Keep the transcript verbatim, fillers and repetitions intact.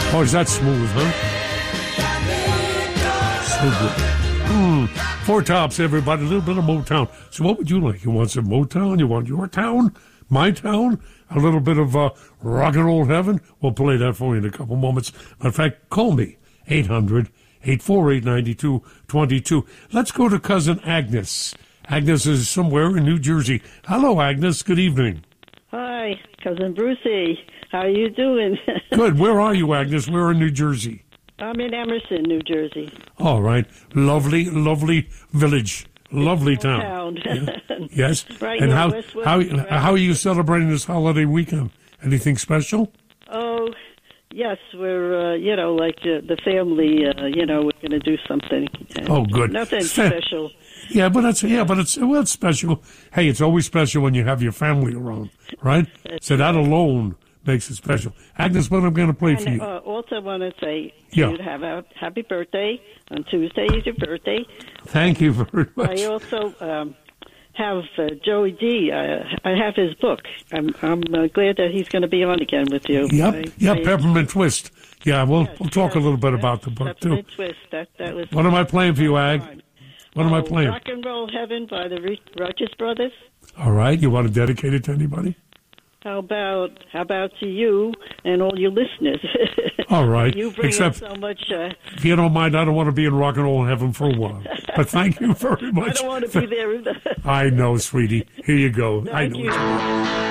Oh, is that smooth, huh? So good. Mm. Four Tops, everybody. A little bit of Motown. So what would you like? You want some Motown? You want your town? My town? A little bit of uh, rock and roll heaven? We'll play that for you in a couple moments. Matter of fact, call me. eight hundred, eight four eight, nine two two two. Let's go to Cousin Agnes. Agnes is somewhere in New Jersey. Hello, Agnes. Good evening. Hi, Cousin Brucey. How are you doing? Good. Where are you, Agnes? We're in New Jersey. I'm in Emerson, New Jersey. All right. Lovely, lovely village. Lovely town. town. Yeah. Yes. Right and here, how, Westwood, how, right. how are you celebrating this holiday weekend? Anything special? Oh, yes. We're, uh, you know, like uh, the family, uh, you know, we're going to do something. Oh, good. Nothing Fa- special. Yeah, but it's yeah, but it's well, it's special. Hey, it's always special when you have your family around, right? So that alone makes it special. Agnes, what I'm going to play And for you? uh, also I want to say Yeah. you have a happy birthday. On Tuesday is your birthday. Thank you very much. I also um, have uh, Joey D. I, I have his book. I'm, I'm uh, glad that he's going to be on again with you. Yep, I, yep, I, Peppermint Twist. Yeah, we'll Yes, we'll talk yes, a little bit yes, about the book too. Peppermint Twist. That, that was What am I playing for you, Ag? What am I Oh, playing? Rock and Roll Heaven by the Re- Righteous Brothers. All right, you want to dedicate it to anybody? How about how about to you and all your listeners? All right, You bring except up so much. Uh, if you don't mind, I don't want to be in rock and roll heaven for a while. But thank you very much. I don't want to be there either. I know, sweetie. Here you go. I Thank know. you.